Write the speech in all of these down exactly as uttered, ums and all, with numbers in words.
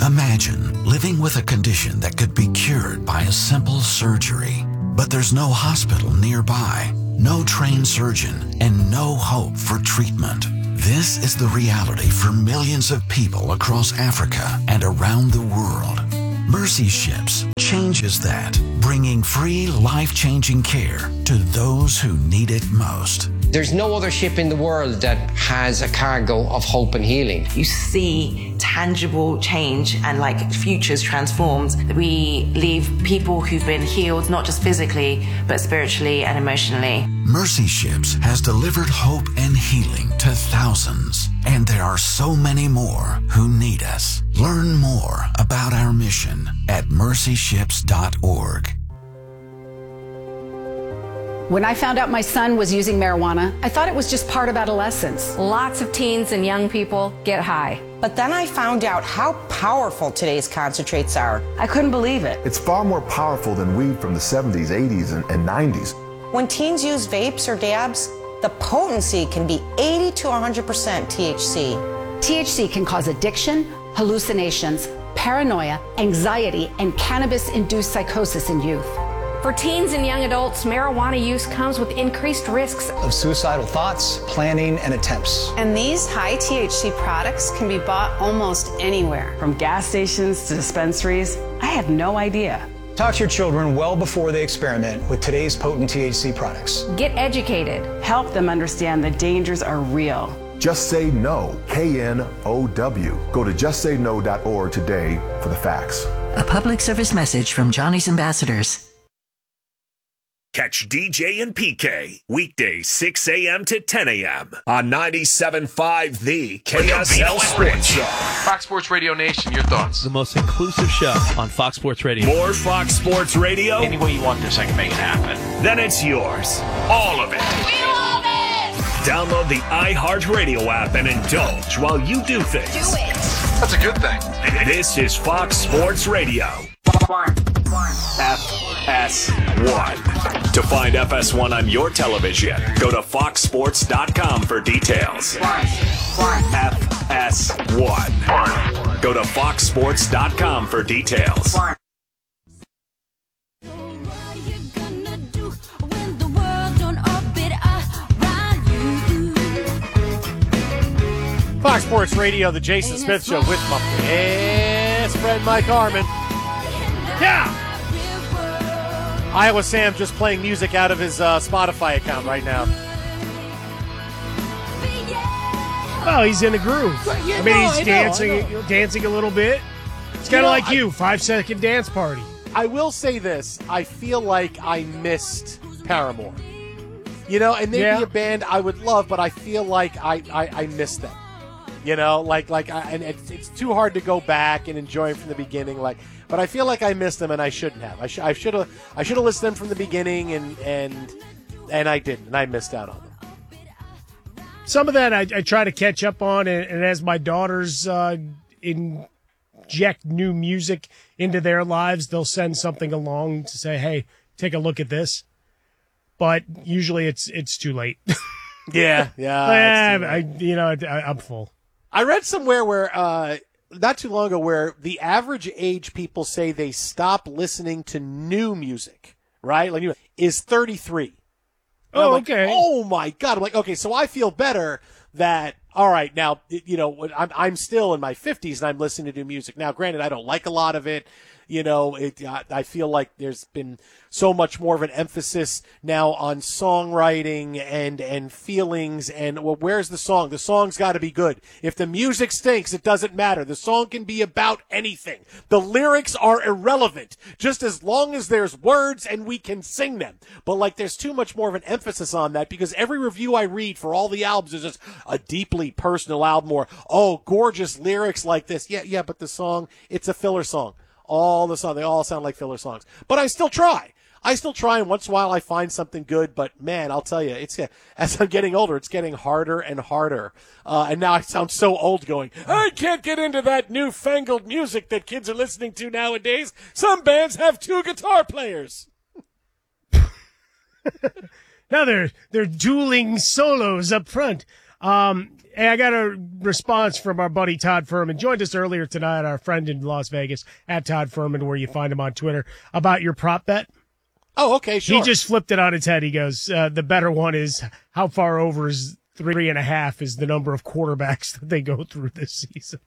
Imagine living with a condition that could be cured by a simple surgery, but there's no hospital nearby, no trained surgeon, and no hope for treatment. This is the reality for millions of people across Africa and around the world. Mercy Ships changes that, bringing free, life-changing care to those who need it most. There's no other ship in the world that has a cargo of hope and healing. You see tangible change and like futures transformed. We leave people who've been healed, not just physically, but spiritually and emotionally. Mercy Ships has delivered hope and healing to thousands, and there are so many more who need us. Learn more about our mission at mercy ships dot org. When I found out my son was using marijuana, I thought it was just part of adolescence. Lots of teens and young people get high. But then I found out how powerful today's concentrates are. I couldn't believe it. It's far more powerful than weed from the seventies, eighties, and, and nineties. When teens use vapes or dabs, the potency can be eighty to one hundred percent T H C. T H C can cause addiction, hallucinations, paranoia, anxiety, and cannabis-induced psychosis in youth. For teens and young adults, marijuana use comes with increased risks of suicidal thoughts, planning, and attempts. And these high T H C products can be bought almost anywhere. From gas stations to dispensaries, I had no idea. Talk to your children well before they experiment with today's potent T H C products. Get educated. Help them understand the dangers are real. Just Say No, K N O W. Go to just say no dot org today for the facts. A public service message from Johnny's Ambassadors. Catch D J and P K weekdays six a.m. to ten a.m. on ninety-seven point five The K S L Sports Show. Fox Sports Radio Nation, your thoughts? The most inclusive show on Fox Sports Radio. More Fox Sports Radio? Any way you want this, I can make it happen. Then it's yours. All of it. We love it! Download the iHeartRadio app and indulge while you do things. Do it! That's a good thing. This is Fox Sports Radio. F S one. To find F S one on your television, go to fox sports dot com for details. F S one. Go to fox sports dot com for details. Fox Sports Radio, the Jason Smith Show with my best friend Mike Harmon. Yeah! Iowa Sam just playing music out of his uh, Spotify account right now. Oh, he's in a groove. Yeah, I mean, no, he's I dancing, know, I know. dancing a little bit. It's kind of You know, like I- you, five-second dance party. I will say this. I feel like I missed Paramore. You know, and they'd Yeah. be a band I would love, but I feel like I, I, I missed them. You know, like, like, I, and it's, it's too hard to go back and enjoy them from the beginning. Like, but I feel like I missed them, and I shouldn't have. I, sh- I should have, I should have listened to them from the beginning, and and and I didn't, and I missed out on them. Some of that I, I try to catch up on, and, and as my daughters uh, inject new music into their lives, they'll send something along to say, "Hey, take a look at this." But usually, it's it's too late. Yeah, yeah. Eh, it's too I, late. you know, I, I'm full. I read somewhere where uh, not too long ago where the average age people say they stop listening to new music, right? Like new, is thirty-three. And Oh, I'm like, okay. Oh my God! I'm like, okay, so I feel better that. All right, now you know I'm I'm still in my fifties and I'm listening to new music. Now, granted, I don't like a lot of it. You know, it, I, I feel like there's been so much more of an emphasis now on songwriting and and feelings and well, where's the song? The song's got to be good. If the music stinks, it doesn't matter. The song can be about anything. The lyrics are irrelevant, just as long as there's words and we can sing them. But like, there's too much more of an emphasis on that because every review I read for all the albums is just a deeply personal album or oh, gorgeous lyrics like this. Yeah, yeah, but the song, it's a filler song. All the songs, they all sound like filler songs. But I still try. I still try, and once in a while I find something good. But, man, I'll tell you, it's as I'm getting older, it's getting harder and harder. Uh, and now I sound so old going, I can't get into that newfangled music that kids are listening to nowadays. Some bands have two guitar players. Now they're they're dueling solos up front. Um, hey, I got a response from our buddy Todd Furman. Joined us earlier tonight, our friend in Las Vegas, at Todd Furman, where you find him on Twitter, about your prop bet. Oh, okay, sure. He just flipped it on its head. He goes, uh, the better one is how far over is three and a half is the number of quarterbacks that they go through this season.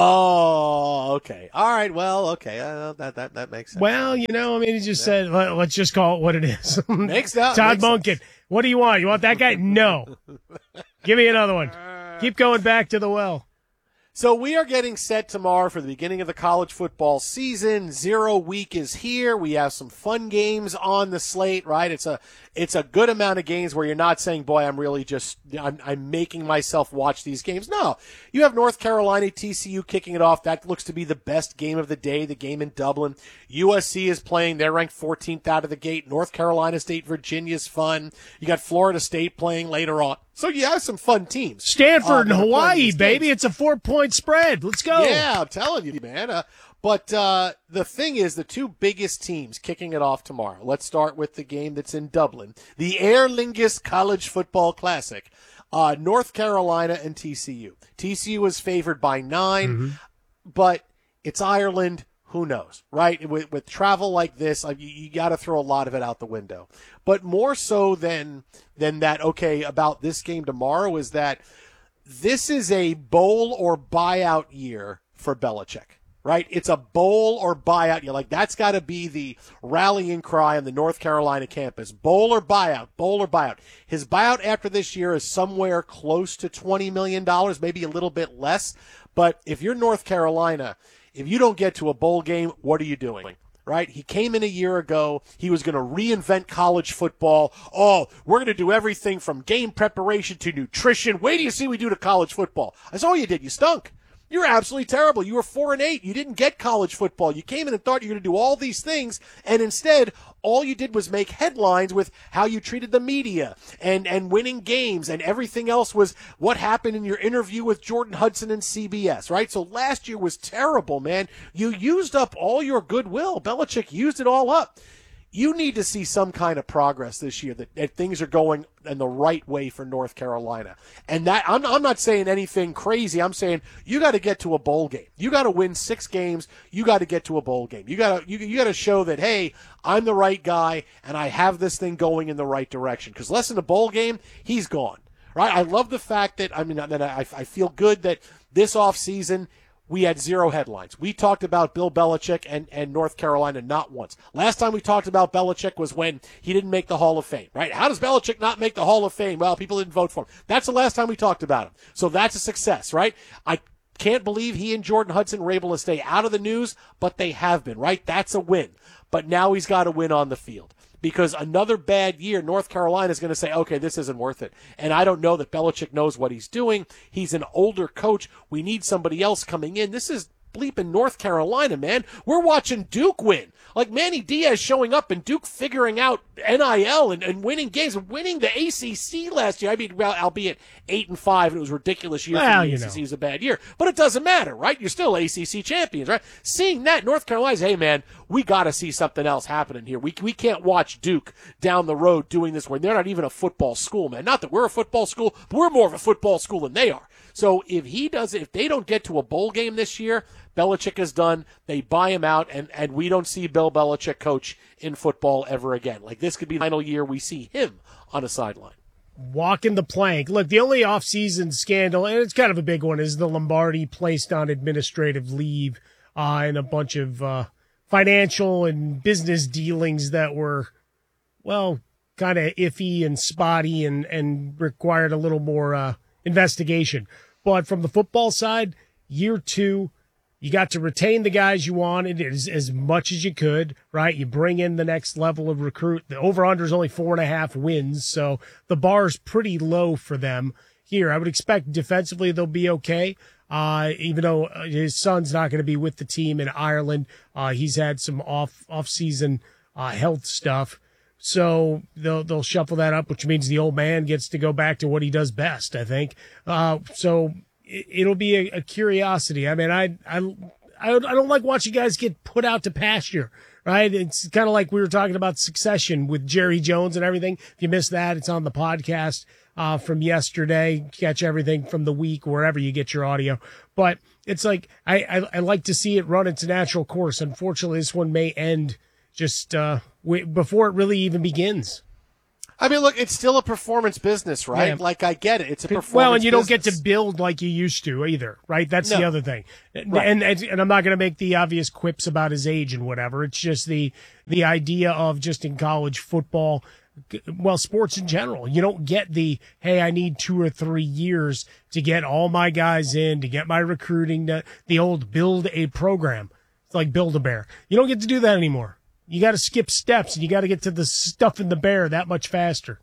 Oh, okay. All right. Well, okay. Uh, that that that makes sense. Well, you know, I mean, he just yeah. said, Let, let's just call it what it is. Makes sense. Todd makes Monken, sense. What do you want? You want that guy? No. Give me another one. Keep going back to the well. So we are getting set tomorrow for the beginning of the college football season. Zero week is here. We have some fun games on the slate, right? It's a it's a good amount of games where you're not saying, boy, I'm really just I'm, I'm making myself watch these games. No, you have North Carolina, T C U kicking it off. That looks to be the best game of the day, the game in Dublin. U S C is playing. They're ranked fourteenth out of the gate. North Carolina State, Virginia's fun. You got Florida State playing later on. So you have some fun teams. Stanford uh, and Hawaii, baby. Games. It's a four-point spread. Let's go. Yeah, I'm telling you, man. Uh, but uh, the thing is, the two biggest teams kicking it off tomorrow. Let's start with the game that's in Dublin, the Aer Lingus College Football Classic. Uh, North Carolina and T C U. T C U is favored by nine, mm-hmm. but it's Ireland. Who knows, right? With, with travel like this, like, you, you got to throw a lot of it out the window. But more so than than that, okay, about this game tomorrow is that this is a bowl or buyout year for Belichick, right? It's a bowl or buyout year. Like, that's got to be the rallying cry on the North Carolina campus. Bowl or buyout, bowl or buyout. His buyout after this year is somewhere close to twenty million dollars, maybe a little bit less. But if you're North Carolina, if you don't get to a bowl game, what are you doing? Right? He came in a year ago. He was going to reinvent college football. Oh, we're going to do everything from game preparation to nutrition. Wait till you see what we do to college football. That's all you did. You stunk. You're absolutely terrible. You were four and eight. You didn't get college football. You came in and thought you were going to do all these things, and instead, all you did was make headlines with how you treated the media and, and winning games, and everything else was what happened in your interview with Jordan Hudson and C B S, right? So last year was terrible, man. You used up all your goodwill. Belichick used it all up. You need to see some kind of progress this year, that, that things are going in the right way for North Carolina. And that I'm, I'm not saying anything crazy. I'm saying you got to get to a bowl game. You got to win six games. You got to get to a bowl game. You got to you, you got to show that, hey, I'm the right guy and I have this thing going in the right direction. Because less than a bowl game, he's gone. Right? I love the fact that I mean that I, I feel good that this offseason we had zero headlines. We talked about Bill Belichick and, and North Carolina not once. Last time we talked about Belichick was when he didn't make the Hall of Fame, right? How does Belichick not make the Hall of Fame? Well, people didn't vote for him. That's the last time we talked about him. So that's a success, right? I can't believe he and Jordan Hudson were able to stay out of the news, but they have been, right? That's a win. But now he's got to win on the field. Because another bad year, North Carolina is going to say, okay, this isn't worth it. And I don't know that Belichick knows what he's doing. He's an older coach. We need somebody else coming in. This is bleeping North Carolina, man. We're watching Duke win. Like Manny Diaz showing up and Duke figuring out N I L and, and winning games, winning the A C C last year. I mean, well, albeit eight and five, and it was a ridiculous year well, for the A C C. Know. It was a bad year, but it doesn't matter, right? You're still A C C champions, right? Seeing that, North Carolina's, hey man, we got to see something else happening here. We we can't watch Duke down the road doing this when they're not even a football school, man. Not that we're a football school, but we're more of a football school than they are. So if he does, if they don't get to a bowl game this year, Belichick is done. They buy him out, and, and we don't see Bill Belichick coach in football ever again. Like, this could be the final year we see him on a sideline. Walking the plank. Look, the only off-season scandal, and it's kind of a big one, is the Lombardi placed on administrative leave uh, and a bunch of uh, financial and business dealings that were, well, kind of iffy and spotty and, and required a little more uh, investigation. But from the football side, year two, you got to retain the guys you wanted as, as much as you could, right? You bring in the next level of recruit. The over-under is only four and a half wins, so the bar's pretty low for them here. I would expect defensively they'll be okay, uh, even though his son's not going to be with the team in Ireland. Uh, he's had some off, off-season uh, health stuff. So they'll they'll shuffle that up, which means the old man gets to go back to what he does best, I think. Uh, so it, it'll be a, a curiosity. I mean, I, I I I don't like watching guys get put out to pasture, right? It's kind of like we were talking about Succession with Jerry Jones and everything. If you missed that, it's on the podcast. uh, from yesterday, catch everything from the week, wherever you get your audio. But it's like, I, I, I like to see it run its natural course. Unfortunately, this one may end just uh, w- before it really even begins. I mean, look, it's still a performance business, right? Yeah. Like, I get it. It's a performance Well, and you business. don't get to build like you used to either, right? That's No. the other thing. Right. And, and and I'm not going to make the obvious quips about his age and whatever. It's just the the idea of just in college football, well, sports in general. You don't get the, hey, I need two or three years to get all my guys in, to get my recruiting, to, the old build a program. It's like Build-A-Bear. You don't get to do that anymore. You got to skip steps, and you got to get to the stuff in the bear that much faster.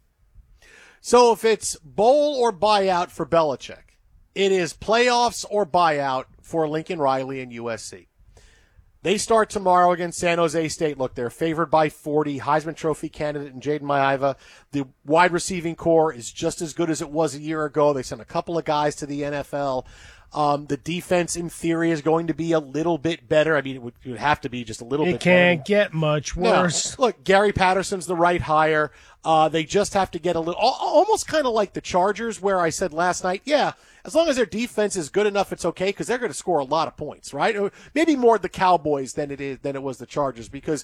So if it's bowl or buyout for Belichick, it is playoffs or buyout for Lincoln Riley and U S C. They start tomorrow against San Jose State. Look, they're favored by forty. Heisman Trophy candidate in Jaden Maiava. The wide receiving core is just as good as it was a year ago. They sent a couple of guys to the N F L. Um, the defense, in theory, is going to be a little bit better. I mean, it would, it would have to be just a little it bit better. It can't get much worse. No. Look, Gary Patterson's the right hire. Uh, they just have to get a little, almost kind of like the Chargers, where I said last night, yeah, as long as their defense is good enough, it's okay, because they're going to score a lot of points, right? Or maybe more the Cowboys than it is than it was the Chargers, because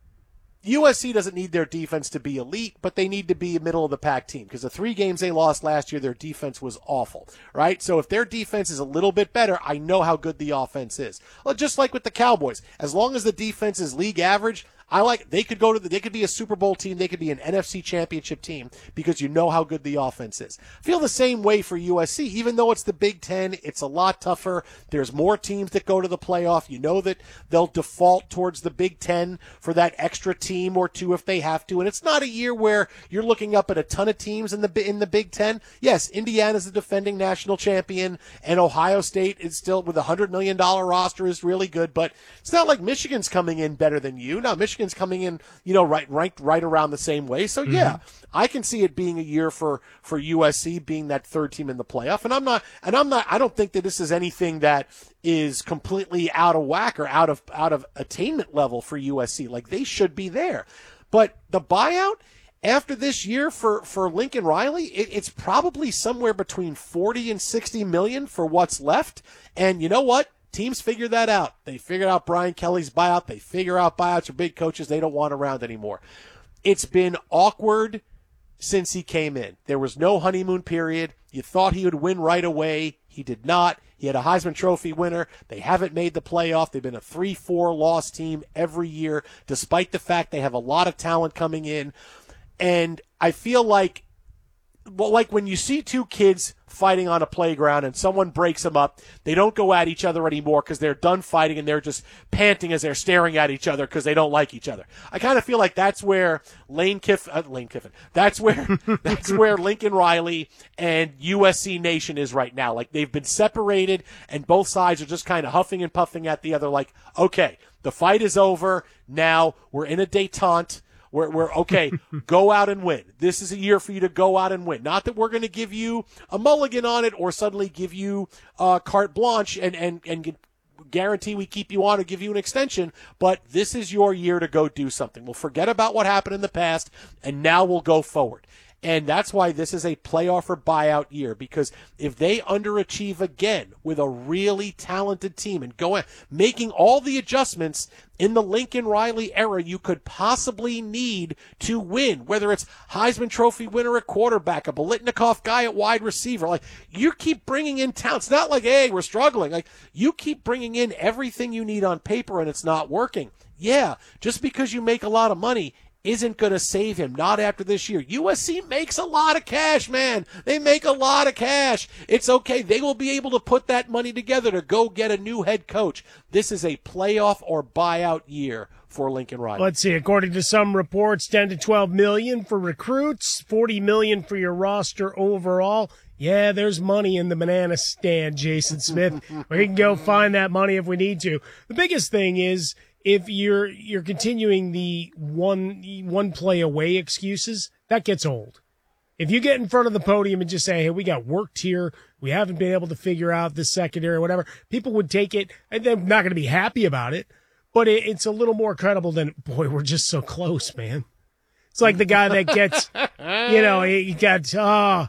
U S C doesn't need their defense to be elite, but they need to be a middle-of-the-pack team, because the three games they lost last year, their defense was awful, right? So if their defense is a little bit better, I know how good the offense is. Well, just like with the Cowboys, as long as the defense is league average, I like, they could go to the, they could be a Super Bowl team, they could be an N F C championship team, because you know how good the offense is. I feel the same way for U S C, even though it's the Big Ten, it's a lot tougher. There's more teams that go to the playoff. You know that they'll default towards the Big Ten for that extra team or two if they have to. And it's not a year where you're looking up at a ton of teams in the, in the Big Ten. Yes, Indiana's the defending national champion, and Ohio State is still, with a one hundred million dollars roster, is really good, but it's not like Michigan's coming in better than you. Now, Michigan coming in, you know, right, ranked right around the same way. So yeah, mm-hmm. I can see it being a year for, for U S C being that third team in the playoff. And I'm not, and I'm not, I don't think that this is anything that is completely out of whack or out of, out of attainment level for U S C. Like, they should be there. But the buyout after this year for, for Lincoln Riley, it, it's probably somewhere between forty and sixty million for what's left. And you know what? Teams figure that out. They figured out Brian Kelly's buyout. They figure out buyouts for big coaches they don't want around anymore. It's been awkward since he came in. There was no honeymoon period. You thought he would win right away. He did not. He had a Heisman Trophy winner. They haven't made the playoff. They've been a three four loss team every year, despite the fact they have a lot of talent coming in. And I feel like, well, like when you see two kids fighting on a playground and someone breaks them up, they don't go at each other anymore because they're done fighting and they're just panting as they're staring at each other because they don't like each other. I kind of feel like that's where Lane Kiffin, uh, Lane Kiffin, that's where, that's where Lincoln Riley and U S C Nation is right now. Like, they've been separated and both sides are just kind of huffing and puffing at the other. Like, okay, the fight is over. Now we're in a detente. We're, we're okay, go out and win. This is a year for you to go out and win. Not that we're going to give you a mulligan on it or suddenly give you uh, carte blanche and, and, and guarantee we keep you on or give you an extension, but this is your year to go do something. We'll forget about what happened in the past, and now we'll go forward. And that's why this is a playoff or buyout year, because if they underachieve again with a really talented team and go making all the adjustments in the Lincoln Riley era you could possibly need to win, whether it's Heisman Trophy winner at quarterback, a Biletnikoff guy at wide receiver, like, you keep bringing in talent. It's not like, hey, we're struggling. Like, you keep bringing in everything you need on paper and it's not working. Yeah, just because you make a lot of money isn't going to save him, not after this year. U S C makes a lot of cash, man. They make a lot of cash. It's okay. They will be able to put that money together to go get a new head coach. This is a playoff or buyout year for Lincoln Riley. Let's see. According to some reports, ten to twelve million for recruits, forty million for your roster overall. Yeah, there's money in the banana stand, Jason Smith. We can go find that money if we need to. The biggest thing is, if you're you're continuing the one one play away excuses, that gets old. If you get in front of the podium and just say, hey, we got worked here, we haven't been able to figure out the secondary or whatever, people would take it, and they're not going to be happy about it, but it, it's a little more credible than, boy, we're just so close, man. It's like the guy that gets, you know, he got, oh,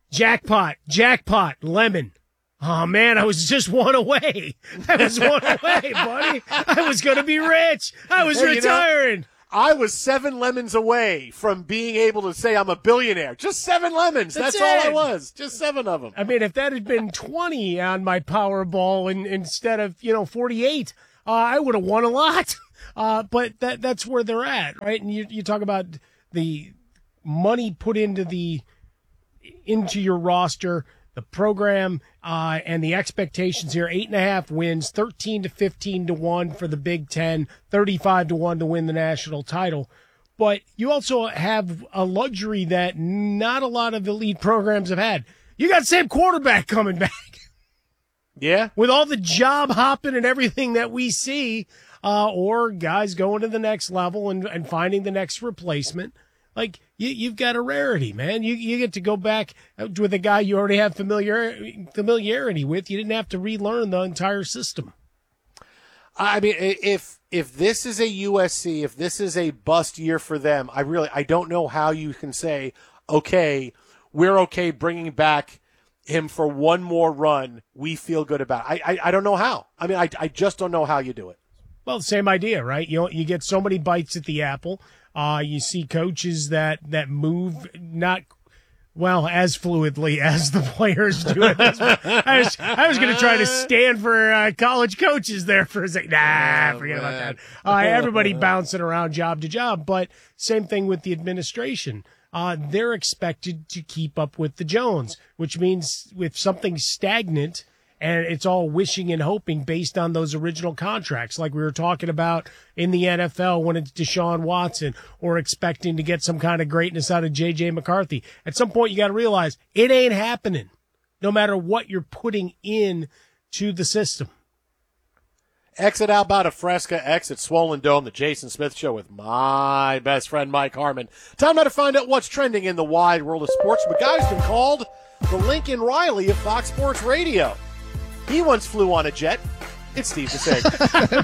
Jackpot, jackpot, lemon. Oh, man, I was just one away. I was one away, buddy. I was going to be rich. I was Hey, retiring. You know, I was seven lemons away from being able to say I'm a billionaire. Just seven lemons. That's, That's all it. I was. Just seven of them. I mean, if that had been twenty on my Powerball and, instead of, you know, forty-eight, uh, I would have won a lot. Uh, but that that's where they're at, right? And you you talk about the money put into the into your roster, the program, uh, and the expectations here. Eight and a half wins, thirteen to fifteen to one for the Big Ten, thirty-five to one to win the national title. But you also have a luxury that not a lot of elite programs have had. You got Sam Quarterback coming back. Yeah. With all the job hopping and everything that we see, uh, or guys going to the next level and, and finding the next replacement. Like, you, you've got a rarity, man. You you get to go back with a guy you already have familiar, familiarity with. You didn't have to relearn the entire system. I mean, if if this is a U S C, if this is a bust year for them, I really I don't know how you can say, okay, we're okay bringing back him for one more run. We feel good about it. I I, I don't know how. I mean, I I just don't know how you do it. Well, same idea, right? You know, you get so many bites at the apple. Uh, you see coaches that, that move not, well, as fluidly as the players do it. I was, I was going to try to stand for uh, college coaches there for a second. Nah, oh, forget man. about that. Uh, everybody bouncing around job to job, but same thing with the administration. Uh, they're expected to keep up with the Jones, which means if something's stagnant, and it's all wishing and hoping based on those original contracts, like we were talking about in the N F L when it's Deshaun Watson, or expecting to get some kind of greatness out of J J McCarthy. At some point, you got to realize it ain't happening, no matter what you're putting in to the system. Exit Alberta Fresca, exit Swollen Dome, the Jason Smith Show with my best friend Mike Harmon. Time now to find out what's trending in the wide world of sports. The guy's been called the Lincoln Riley of Fox Sports Radio. He once flew on a jet. It's Steve DeSager.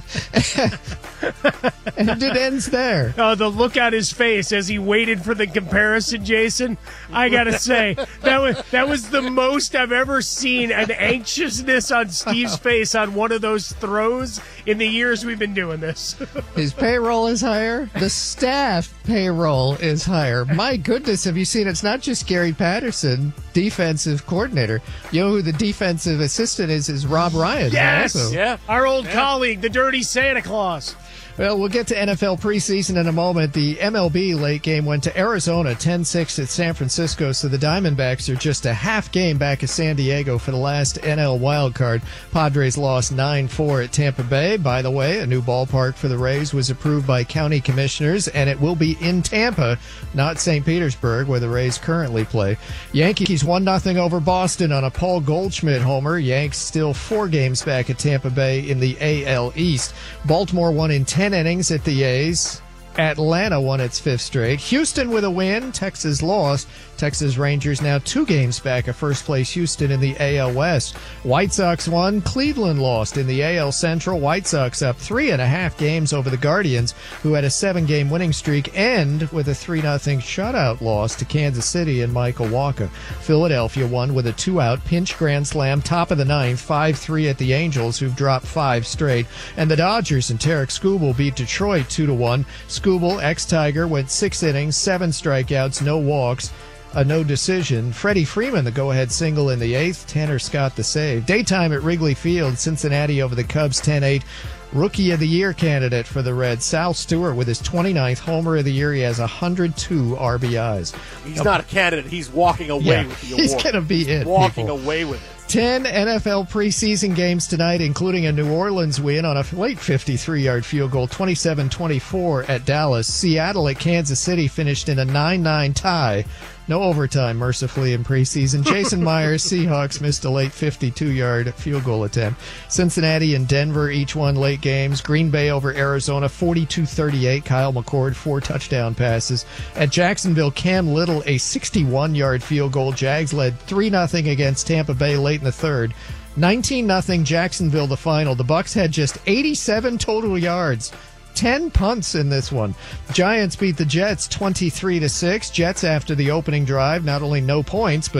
And it ends there. Oh, the look on his face as he waited for the comparison, Jason. I gotta say, that was that was the most I've ever seen an anxiousness on Steve's face on one of those throws in the years we've been doing this. His payroll is higher. The staff payroll is higher. My goodness, have you seen? It's not just Gary Patterson, defensive coordinator. You know who the defensive assistant is? Is Rob Ryan. Yes, also. Yeah. Our old yeah. colleague, the Dirty Santa Claus. Well, we'll get to N F L preseason in a moment. The M L B late game went to Arizona, ten six at San Francisco, so the Diamondbacks are just a half game back of San Diego for the last N L wildcard. Padres lost nine four at Tampa Bay. By the way, a new ballpark for the Rays was approved by county commissioners, and it will be in Tampa, not Saint Petersburg, where the Rays currently play. Yankees one nothing over Boston on a Paul Goldschmidt homer. Yanks still four games back at Tampa Bay in the A L East. Baltimore won in ten innings at the A's. Atlanta won its fifth straight. Houston with a win. Texas lost. Texas Rangers now two games back of first place Houston in the A L West. White Sox won. Cleveland lost in the A L Central. White Sox up three and a half games over the Guardians, who had a seven-game winning streak, end with a three nothing shutout loss to Kansas City and Michael Wacha. Philadelphia won with a two-out pinch grand slam, top of the ninth, five three at the Angels, who've dropped five straight. And the Dodgers and Tarek Skubal beat Detroit two to one. Skubal, ex-Tiger, went six innings, seven strikeouts, no walks, a no decision. Freddie Freeman, the go-ahead single in the eighth. Tanner Scott, the save. Daytime at Wrigley Field, Cincinnati over the Cubs ten eight. Rookie of the Year candidate for the Reds, Sal Stewart, with his twenty-ninth homer of the year. He has one hundred two R B Is. He's not a candidate. He's walking away yeah, with the award. He's going to be it, walking people. away with it. Ten N F L preseason games tonight, including a New Orleans win on a late fifty-three-yard field goal, twenty-seven twenty-four at Dallas. Seattle at Kansas City finished in a nine nine tie. No overtime, mercifully, in preseason. Jason Myers, Seahawks missed a late fifty-two-yard field goal attempt. Cincinnati and Denver each won late games. Green Bay over Arizona, forty-two thirty-eight. Kyle McCord, four touchdown passes. At Jacksonville, Cam Little, a sixty-one-yard field goal. Jags led three nothing against Tampa Bay late in the third. nineteen nothing Jacksonville the final. The Bucs had just eighty-seven total yards. ten punts in this one. Giants beat the Jets twenty-three to six. Jets, after the opening drive, not only no points, but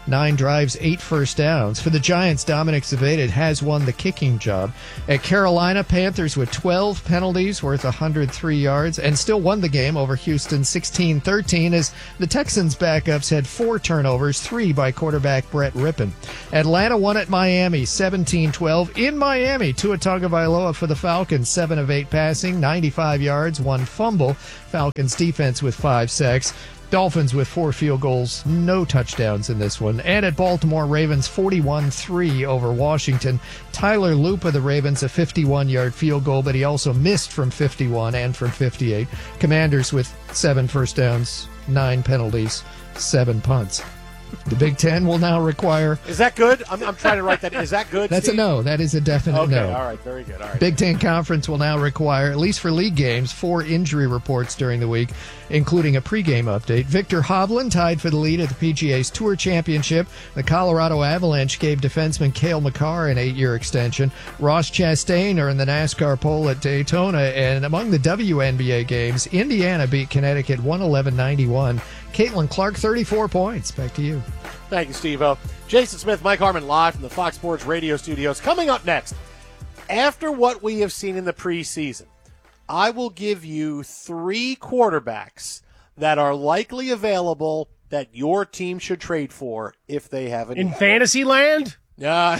Nine drives, eight first downs. For the Giants, Dominic Zaveda has won the kicking job. At Carolina, Panthers with twelve penalties worth one hundred three yards and still won the game over Houston sixteen thirteen as the Texans' backups had four turnovers, three by quarterback Brett Rippon. Atlanta won at Miami seventeen twelve in Miami. Tua Tagovailoa for the Falcons, seven of eight passing, ninety-five yards, one fumble. Falcons defense with five sacks. Dolphins with four field goals, no touchdowns in this one. And at Baltimore, Ravens forty-one three over Washington. Tyler Loop of the Ravens, a fifty-one-yard field goal, but he also missed from fifty-one and from fifty-eight. Commanders with seven first downs, nine penalties, seven punts. The Big Ten will now require... Is that good? I'm, I'm trying to write that. Is that good, That's Steve? a no. That is a definite okay, no. all right, very good. All right. Big Ten Conference will now require, at least for league games, four injury reports during the week, including a pregame update. Victor Hovland tied for the lead at the P G A's Tour Championship. The Colorado Avalanche gave defenseman Cale Makar an eight-year extension. Ross Chastain earned the NASCAR pole at Daytona. And among the W N B A games, Indiana beat Connecticut one eleven ninety-one. Caitlin Clark, thirty-four points. Back to you. Thank you, Steve-O. Jason Smith, Mike Harmon, live from the Fox Sports Radio studios. Coming up next, after what we have seen in the preseason, I will give you three quarterbacks that are likely available that your team should trade for if they have an in fantasy land. Uh,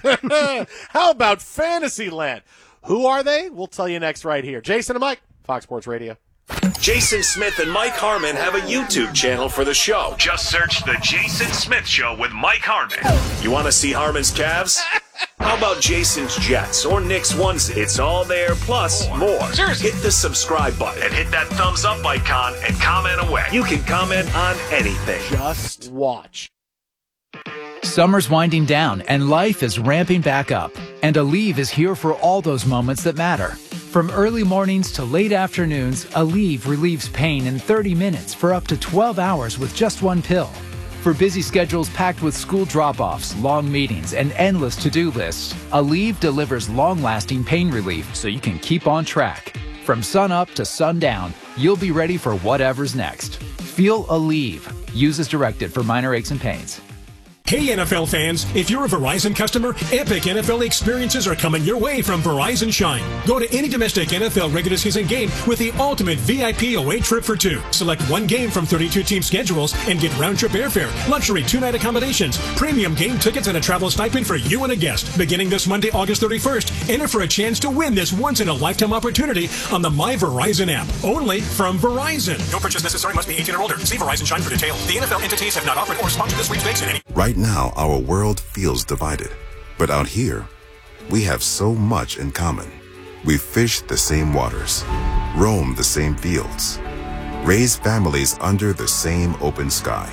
how about fantasy land? Who are they? We'll tell you next right here. Jason and Mike, Fox Sports Radio. Jason Smith and Mike Harmon have a YouTube channel for the show. Just search The Jason Smith Show with Mike Harmon. You want to see Harmon's calves? How about Jason's Jets or Nick's onesie? It's all there, plus more. Seriously. Hit the subscribe button and hit that thumbs up icon and comment away. You can comment on anything. Just watch. Summer's winding down and life is ramping back up. And Aleve is here for all those moments that matter. From early mornings to late afternoons, Aleve relieves pain in thirty minutes for up to twelve hours with just one pill. For busy schedules packed with school drop-offs, long meetings, and endless to-do lists, Aleve delivers long-lasting pain relief so you can keep on track. From sun up to sundown, you'll be ready for whatever's next. Feel Aleve. Use as directed for minor aches and pains. Hey N F L fans, if you're a Verizon customer, epic N F L experiences are coming your way from Verizon Shine. Go to any domestic N F L regular season game with the ultimate V I P away trip for two. Select one game from thirty-two team schedules and get round-trip airfare, luxury two-night accommodations, premium game tickets, and a travel stipend for you and a guest. Beginning this Monday, August thirty-first, enter for a chance to win this once-in-a-lifetime opportunity on the My Verizon app. Only from Verizon. No purchase necessary. Must be eighteen or older. See Verizon Shine for details. The N F L entities have not offered or sponsored this sweepstakes in any... Right now, our world feels divided. But out here, we have so much in common. We fish the same waters, roam the same fields, raise families under the same open sky.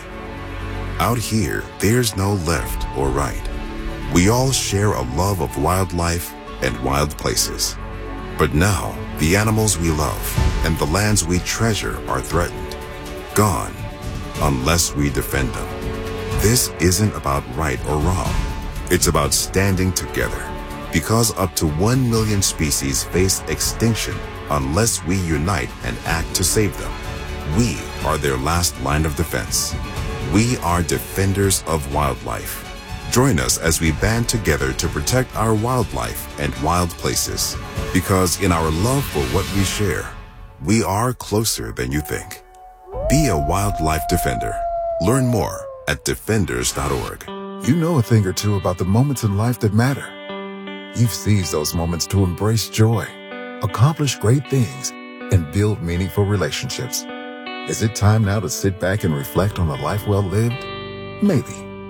Out here, there's no left or right. We all share a love of wildlife and wild places. But now, the animals we love and the lands we treasure are threatened, gone, unless we defend them. This isn't about right or wrong. It's about standing together. Because up to one million species face extinction unless we unite and act to save them. We are their last line of defense. We are defenders of wildlife. Join us as we band together to protect our wildlife and wild places. Because in our love for what we share, we are closer than you think. Be a wildlife defender. Learn more at defenders dot org. You know a thing or two about the moments in life that matter. You've seized those moments to embrace joy, accomplish great things, and build meaningful relationships. Is it time now to sit back and reflect on a life well lived? Maybe.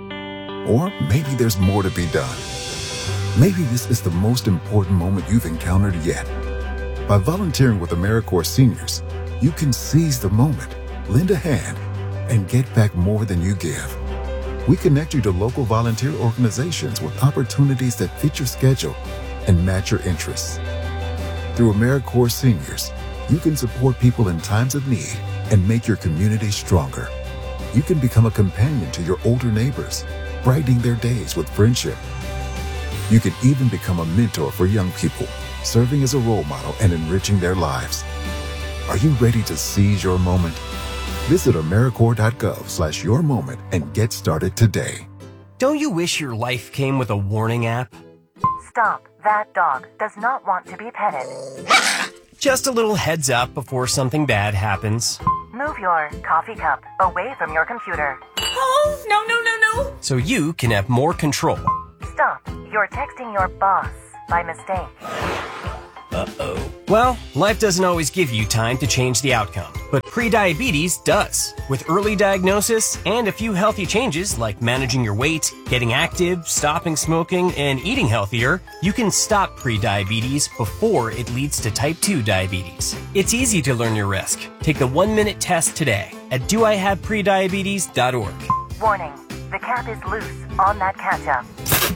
Or maybe there's more to be done. Maybe this is the most important moment you've encountered yet. By volunteering with AmeriCorps Seniors, you can seize the moment, lend a hand, and get back more than you give. We connect you to local volunteer organizations with opportunities that fit your schedule and match your interests. Through AmeriCorps Seniors, you can support people in times of need and make your community stronger. You can become a companion to your older neighbors, brightening their days with friendship. You can even become a mentor for young people, serving as a role model and enriching their lives. Are you ready to seize your moment? Visit AmeriCorps.gov slash your moment and get started today. Don't you wish your life came with a warning app? Stop. That dog does not want to be petted. Just a little heads up before something bad happens. Move your coffee cup away from your computer. Oh, no, no, no, no. So you can have more control. Stop. You're texting your boss by mistake. Uh-oh. Well, life doesn't always give you time to change the outcome, but prediabetes does. With early diagnosis and a few healthy changes like managing your weight, getting active, stopping smoking, and eating healthier, you can stop prediabetes before it leads to type two diabetes. It's easy to learn your risk. Take the one-minute test today at do I have prediabetes dot org. Warning. The cap is loose on that ketchup.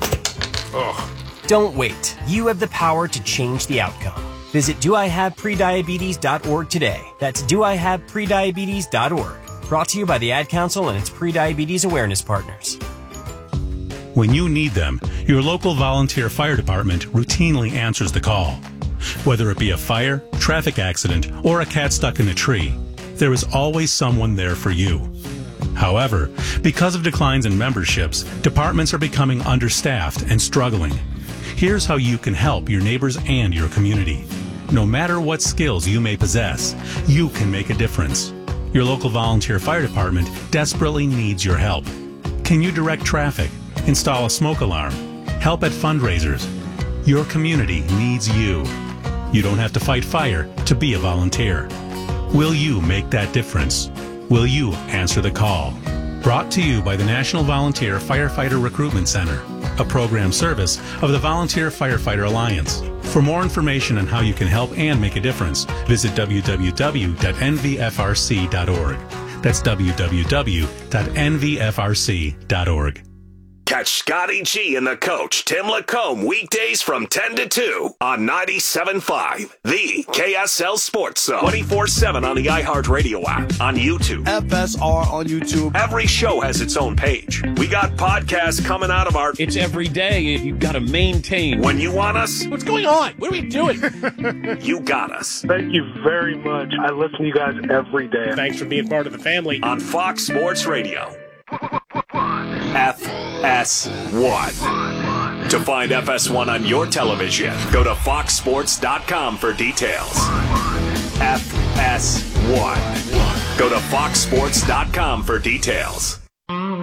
Ugh. Don't wait. You have the power to change the outcome. Visit do I have prediabetes dot org today. That's do I have prediabetes dot org. Brought to you by the Ad Council and its prediabetes awareness partners. When you need them, your local volunteer fire department routinely answers the call. Whether it be a fire, traffic accident, or a cat stuck in a tree, there is always someone there for you. However, because of declines in memberships, departments are becoming understaffed and struggling. Here's how you can help your neighbors and your community. No matter what skills you may possess, you can make a difference. Your local volunteer fire department desperately needs your help. Can you direct traffic, install a smoke alarm, help at fundraisers? Your community needs you. You don't have to fight fire to be a volunteer. Will you make that difference? Will you answer the call? Brought to you by the National Volunteer Firefighter Recruitment Center, a program service of the Volunteer Firefighter Alliance. For more information on how you can help and make a difference, visit w w w dot n v f r c dot org. That's w w w dot n v f r c dot org. Catch Scotty G and the coach, Tim Lacombe, weekdays from ten to two on ninety-seven point five, the K S L Sports Zone. twenty-four seven on the iHeartRadio app, on YouTube. F S R on YouTube. Every show has its own page. We got podcasts coming out of our... It's every day. You've got to maintain. When you want us... What's going on? What are we doing? You got us. Thank you very much. I listen to you guys every day. Thanks for being part of the family. On Fox Sports Radio. F S one. To find F S one on your television, go to fox sports dot com for details. F S one. Go to fox sports dot com for details.